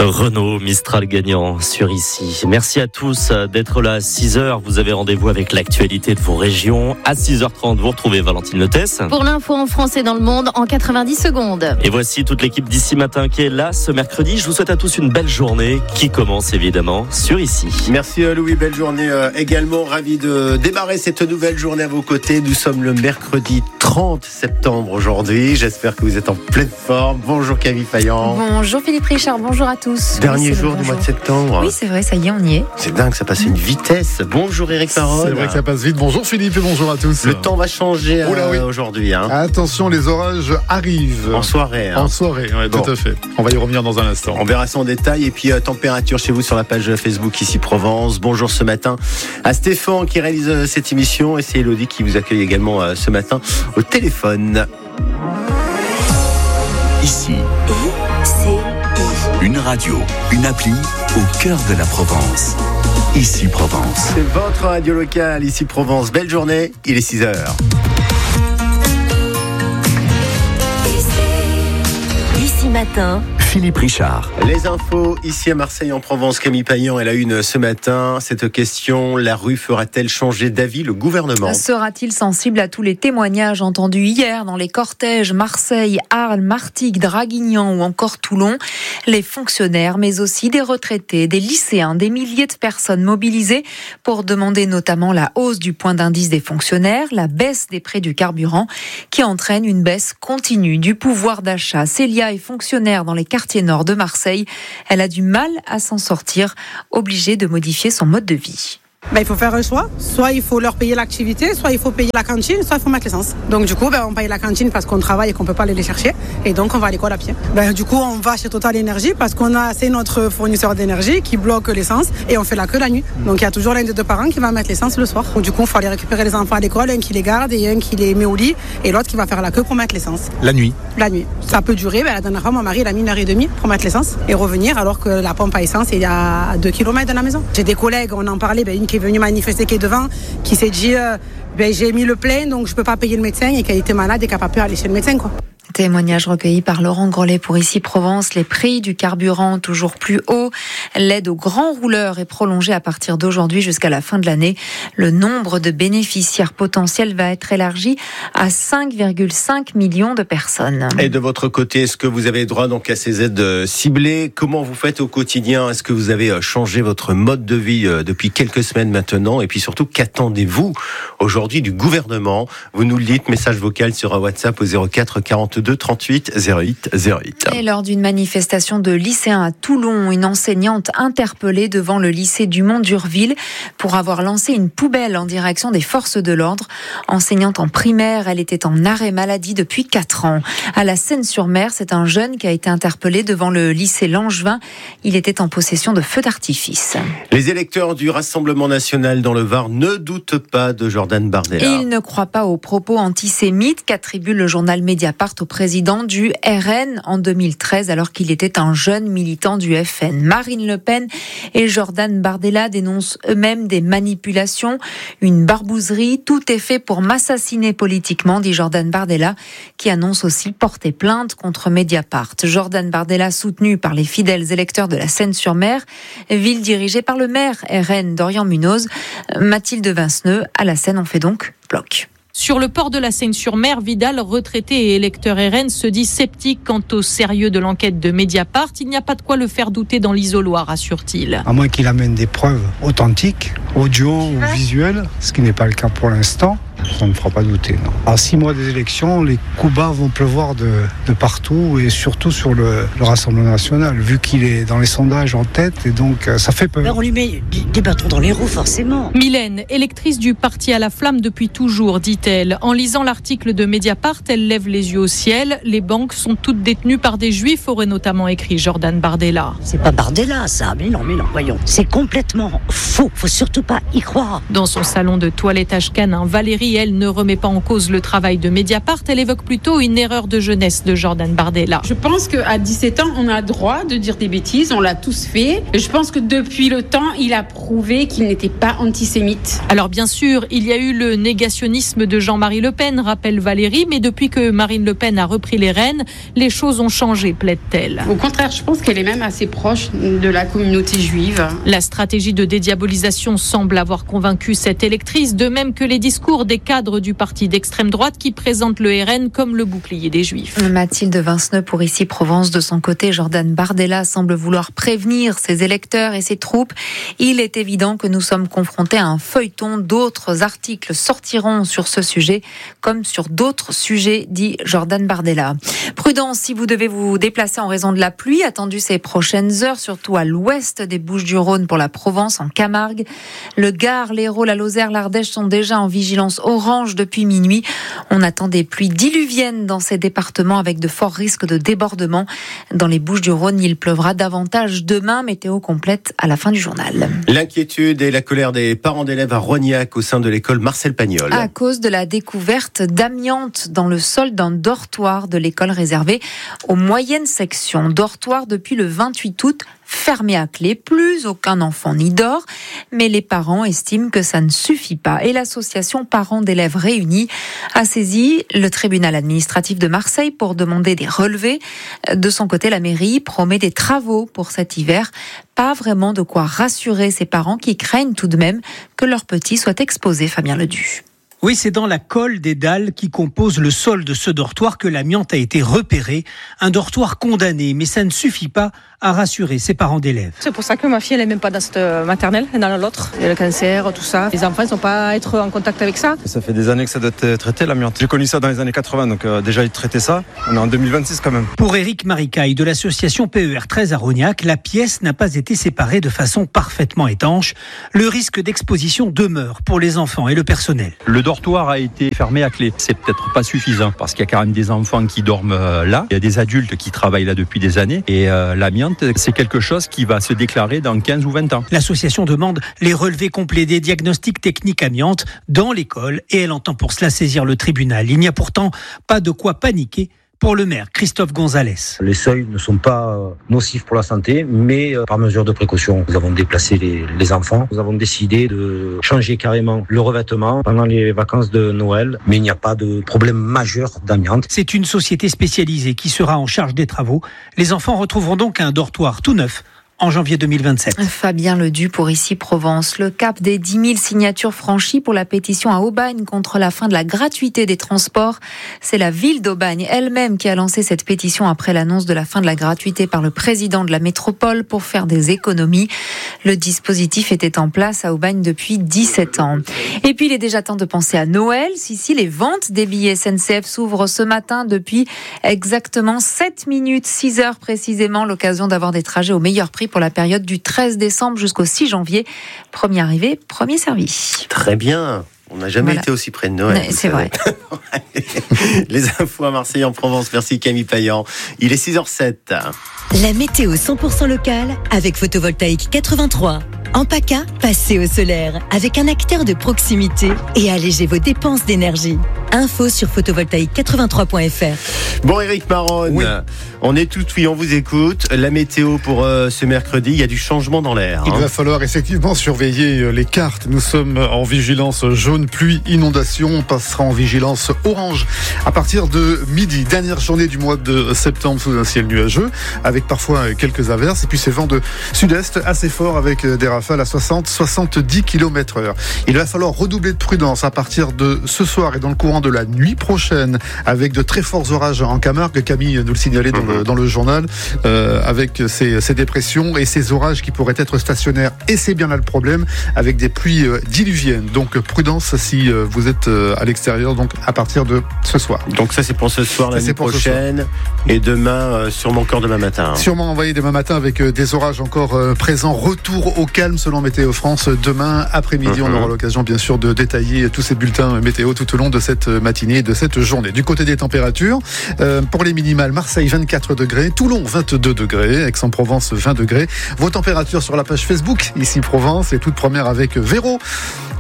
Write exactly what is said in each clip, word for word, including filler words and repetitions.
Renault Mistral gagnant sur Ici. Merci à tous d'être là à six heures. Vous avez rendez-vous avec l'actualité de vos régions. À six heures trente, vous retrouvez Valentine Lotès. Pour l'info en France et dans le monde en quatre-vingt-dix secondes. Et voici toute l'équipe d'Ici Matin qui est là ce mercredi. Je vous souhaite à tous une belle journée qui commence évidemment sur Ici. Merci Louis, belle journée euh, également. Ravi de démarrer cette nouvelle journée à vos côtés. Nous sommes le mercredi trente septembre aujourd'hui. J'espère que vous êtes en pleine forme. Bonjour Camille Payan. Bonjour Philippe Richard, bonjour à tous. Dernier oui, jour du mois de septembre. Oui, c'est vrai, ça y est, on y est. C'est dingue, ça passe à une vitesse. Bonjour Eric Parole. C'est vrai que ça passe vite. Bonjour Philippe et bonjour à tous. Le temps va changer oh là, oui. euh, aujourd'hui. Hein. Attention, les orages arrivent. En soirée. Hein. En soirée, oui, bon. tout à fait. On va y revenir dans un instant. On verra ça en détail. Et puis, euh, température chez vous sur la page Facebook Ici Provence. Bonjour ce matin à Stéphane qui réalise euh, cette émission. Et c'est Elodie qui vous accueille également euh, ce matin au téléphone. Ici. I C I. Une radio, une appli au cœur de la Provence. Ici Provence. C'est votre radio locale, Ici Provence. Belle journée, il est six heures. Ici Matin. Philippe Richard. Les infos ici à Marseille en Provence. Camille Payan est la une ce matin. Cette question, la rue fera-t-elle changer d'avis le gouvernement ? Sera-t-il sensible à tous les témoignages entendus hier dans les cortèges Marseille, Arles, Martigues, Draguignan ou encore Toulon ? Les fonctionnaires, mais aussi des retraités, des lycéens, des milliers de personnes mobilisées pour demander notamment la hausse du point d'indice des fonctionnaires, la baisse des prix du carburant qui entraîne une baisse continue du pouvoir d'achat. Célia est fonctionnaire dans les quartiers nord de Marseille. Elle a du mal à s'en sortir, obligée de modifier son mode de vie. Ben, il faut faire un choix. Soit il faut leur payer l'activité, soit il faut payer la cantine, soit il faut mettre l'essence. Donc du coup, ben, on paye la cantine parce qu'on travaille et qu'on ne peut pas aller les chercher. Et donc on va à l'école à pied. Ben, du coup, on va chez Total Énergie parce qu'on a, c'est notre fournisseur d'énergie qui bloque l'essence et on fait la queue la nuit. Donc il y a toujours l'un des deux parents qui va mettre l'essence le soir. Donc du coup, il faut aller récupérer les enfants à l'école, un qui les garde et un qui les met au lit et l'autre qui va faire la queue pour mettre l'essence. La nuit La nuit. Ça peut durer. Ben, la dernière fois, mon mari il a mis une heure et demie pour mettre l'essence et revenir alors que la pompe à essence est il y a deux kilomètres de la maison. J'ai des collègues, on en parlait, ben, une qui est venue manifester qui est devant, qui s'est dit euh, ben, j'ai mis le plein donc je peux pas payer le médecin et qui a été malade et qui n'a pas pu aller chez le médecin quoi. Témoignage recueilli par Laurent Grollet pour Ici Provence. Les prix du carburant toujours plus hauts. L'aide aux grands rouleurs est prolongée à partir d'aujourd'hui jusqu'à la fin de l'année. Le nombre de bénéficiaires potentiels va être élargi à cinq virgule cinq millions de personnes. Et de votre côté, est-ce que vous avez droit donc à ces aides ciblées ? Comment vous faites au quotidien ? Est-ce que vous avez changé votre mode de vie depuis quelques semaines maintenant ? Et puis surtout, qu'attendez-vous aujourd'hui du gouvernement ? Vous nous le dites, message vocal sur un WhatsApp au zéro quatre quarante-deux trente-huit zéro huit zéro huit. Et lors d'une manifestation de lycéens à Toulon, une enseignante interpellée devant le lycée Dumont d'Urville pour avoir lancé une poubelle en direction des forces de l'ordre. Enseignante en primaire, elle était en arrêt maladie depuis quatre ans. À la Seine-sur-Mer, c'est un jeune qui a été interpellé devant le lycée Langevin. Il était en possession de feux d'artifice. Les électeurs du Rassemblement national dans le Var ne doutent pas de Jordan Bardella. Et ils ne croient pas aux propos antisémites qu'attribue le journal Mediapart au président du R N en deux mille treize alors qu'il était un jeune militant du F N. Marine Le Pen et Jordan Bardella dénoncent eux-mêmes des manipulations, une barbouzerie. Tout est fait pour m'assassiner politiquement, dit Jordan Bardella, qui annonce aussi porter plainte contre Mediapart. Jordan Bardella soutenu par les fidèles électeurs de la Seine-sur-Mer, ville dirigée par le maire R N Dorian Munoz. Mathilde Vinceneux, à la Seine, on fait donc bloc. Sur le port de la Seine-sur-Mer, Vidal, retraité et électeur R N, se dit sceptique quant au sérieux de l'enquête de Mediapart. Il n'y a pas de quoi le faire douter dans l'isoloir, assure-t-il. À moins qu'il amène des preuves authentiques, audio ou visuelles, ce qui n'est pas le cas pour l'instant, ça ne me fera pas douter. Non. À six mois des élections, les coups bas vont pleuvoir de, de partout et surtout sur le, le Rassemblement national, vu qu'il est dans les sondages en tête et donc ça fait peur. Ben on lui met des bâtons dans les roues, forcément. Mylène, électrice du parti à la flamme depuis toujours, dit-elle. En lisant l'article de Mediapart, elle lève les yeux au ciel. Les banques sont toutes détenues par des juifs, aurait notamment écrit Jordan Bardella. C'est pas Bardella, ça. Mais non, mais non, voyons. C'est complètement faux. Faut surtout pas y croire. Dans son salon de toilettage canin, Valérie Valérie, elle, ne remet pas en cause le travail de Mediapart. Elle évoque plutôt une erreur de jeunesse de Jordan Bardella. Je pense qu'à dix-sept ans, on a le droit de dire des bêtises. On l'a tous fait. Je pense que depuis le temps, il a prouvé qu'il n'était pas antisémite. Alors bien sûr, il y a eu le négationnisme de Jean-Marie Le Pen, rappelle Valérie, mais depuis que Marine Le Pen a repris les rênes, les choses ont changé, plaide-t-elle. Au contraire, je pense qu'elle est même assez proche de la communauté juive. La stratégie de dédiabolisation semble avoir convaincu cette électrice, de même que les discours des cadres du parti d'extrême droite qui présentent le R N comme le bouclier des Juifs. Mathilde Vinceneux pour Ici Provence. De son côté, Jordan Bardella semble vouloir prévenir ses électeurs et ses troupes. Il est évident que nous sommes confrontés à un feuilleton. D'autres articles sortiront sur ce sujet, comme sur d'autres sujets, dit Jordan Bardella. Prudence si vous devez vous déplacer en raison de la pluie attendue ces prochaines heures, surtout à l'ouest des Bouches-du-Rhône pour la Provence, en Camargue. Le Gard, l'Hérault, la Lozère, l'Ardèche sont déjà en vigilance orange depuis minuit. On attend des pluies diluviennes dans ces départements avec de forts risques de débordement. Dans les Bouches-du-Rhône, il pleuvra davantage demain. Météo complète à la fin du journal. L'inquiétude et la colère des parents d'élèves à Rognac au sein de l'école Marcel Pagnol. À cause de la découverte d'amiante dans le sol d'un dortoir de l'école réservée aux moyennes sections. Dortoir depuis le vingt-huit août, fermé à clé, plus aucun enfant n'y dort, mais les parents estiment que ça ne suffit pas. Et l'association Parents d'élèves réunis a saisi le tribunal administratif de Marseille pour demander des relevés. De son côté, la mairie promet des travaux pour cet hiver. Pas vraiment de quoi rassurer ces parents qui craignent tout de même que leur petit soit exposé. Fabien Ledu. Oui, c'est dans la colle des dalles qui composent le sol de ce dortoir que l'amiante a été repérée. Un dortoir condamné, mais ça ne suffit pas à rassurer ses parents d'élèves. C'est pour ça que ma fille, elle n'est même pas dans cette maternelle, elle est dans l'autre. Il y a le cancer, tout ça. Les enfants ne sont pas à être en contact avec ça. Ça fait des années que ça doit être traité, l'amiante. J'ai connu ça dans les années quatre-vingts, donc euh, déjà ils traitaient ça. On est en deux mille vingt-six quand même. Pour Éric Maricaille de l'association P E R treize à Rognac, la pièce n'a pas été séparée de façon parfaitement étanche. Le risque d'exposition demeure pour les enfants et le personnel. Le dortoir a été fermé à clé. C'est peut-être pas suffisant parce qu'il y a quand même des enfants qui dorment là. Il y a des adultes qui travaillent là depuis des années. Et euh, l'amiante, c'est quelque chose qui va se déclarer dans quinze ou vingt ans. L'association demande les relevés complets des diagnostics techniques amiante dans l'école et elle entend pour cela saisir le tribunal. Il n'y a pourtant pas de quoi paniquer pour le maire Christophe Gonzalez. Les seuils ne sont pas nocifs pour la santé, mais par mesure de précaution. Nous avons déplacé les, les enfants. Nous avons décidé de changer carrément le revêtement pendant les vacances de Noël, mais il n'y a pas de problème majeur d'amiante. C'est une société spécialisée qui sera en charge des travaux. Les enfants retrouveront donc un dortoir tout neuf en janvier deux mille vingt-sept. Fabien Ledu pour Ici Provence. Le cap des dix mille signatures franchies pour la pétition à Aubagne contre la fin de la gratuité des transports. C'est la ville d'Aubagne elle-même qui a lancé cette pétition après l'annonce de la fin de la gratuité par le président de la métropole pour faire des économies. Le dispositif était en place à Aubagne depuis dix-sept ans. Et puis il est déjà temps de penser à Noël. Si, si, les ventes des billets S N C F s'ouvrent ce matin depuis exactement sept minutes, six heures précisément. L'occasion d'avoir des trajets au meilleur prix pour la période du treize décembre jusqu'au six janvier. Premier arrivé, premier servi. Très bien. On n'a jamais voilà. été aussi près de Noël. Ouais, c'est vrai. Les infos à Marseille en Provence. Merci Camille Payan. Il est six heures sept. La météo cent pour cent locale avec Photovoltaïque quatre-vingt-trois. En PACA, passez au solaire avec un acteur de proximité et allégez vos dépenses d'énergie. Info sur photovoltaïque quatre-vingt-trois point f r. Bon, Éric Maronne, oui. On est tout oui, on vous écoute. La météo pour euh, ce mercredi, il y a du changement dans l'air. Il hein. va falloir effectivement surveiller les cartes. Nous sommes en vigilance jaune, pluie, inondation. On passera en vigilance orange à partir de midi. Dernière journée du mois de septembre sous un ciel nuageux, avec parfois quelques averses. Et puis ces vents de sud-est assez forts avec des rafales à soixante à soixante-dix kilomètres heure. Il va falloir redoubler de prudence à partir de ce soir et dans le courant de la nuit prochaine, avec de très forts orages en Camargue. Camille nous le signalait dans le, dans le journal, euh, avec ces, ces dépressions et ces orages qui pourraient être stationnaires. Et c'est bien là le problème, avec des pluies euh, diluviennes. Donc prudence si euh, vous êtes euh, à l'extérieur, donc à partir de ce soir. Donc ça c'est pour ce soir, la nuit prochaine, et demain, euh, sûrement encore demain matin. Sûrement envoyé demain matin avec euh, des orages encore euh, présents. Retour au calme selon Météo France. Demain après-midi, mm-hmm. on aura l'occasion bien sûr de détailler tous ces bulletins météo tout au long de cette matinée et de cette journée. Du côté des températures, euh, pour les minimales, Marseille vingt-quatre degrés, Toulon vingt-deux degrés, Aix-en-Provence vingt degrés. Vos températures sur la page Facebook Ici Provence, et toute première avec Véro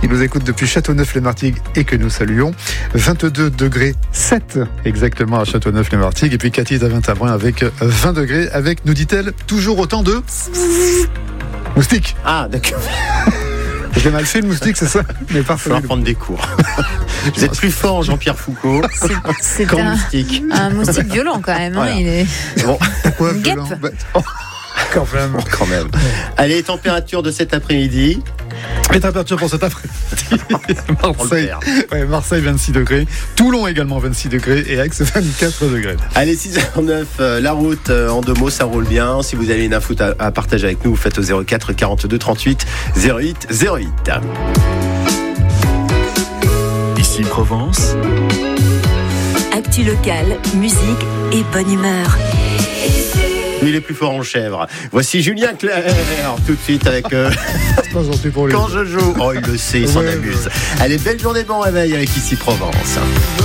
qui nous écoute depuis Châteauneuf-les-Martigues et que nous saluons. vingt-deux degrés sept exactement à Châteauneuf-les-Martigues. Et puis Cathy est à Vingt-Abrun avec vingt degrés, avec, nous dit-elle, toujours autant de moustiques. Ah, d'accord. Je l'ai mal fait le moustique, c'est ça? Mais parfait. Il va prendre des cours. Vous êtes plus fort, Jean-Pierre Foucault. C'est, c'est qu'en un, moustique. un moustique violent quand même. Voilà. Hein, il est... Bon. Pourquoi Une guêpe. bah, oh, quand même. Quand même. Allez, température de cet après-midi. Les températures pour cet après-midi. Marseille, ouais, Marseille vingt-six degrés, Toulon également vingt-six degrés et Aix vingt-quatre degrés. Allez, six heures neuf, euh, la route, euh, en deux mots, ça roule bien. Si vous avez une info à, à partager avec nous, vous faites au zéro quatre quarante-deux trente-huit zéro huit zéro huit. Ici Provence. Actu locale, musique et bonne humeur. Il est plus fort en chèvre. Voici Julien Clerc, tout de suite avec euh, pour lui. Quand je joue. Oh, il le sait, il s'en Ouais, amuse. ouais. Allez, belle journée, bon réveil avec Ici Provence.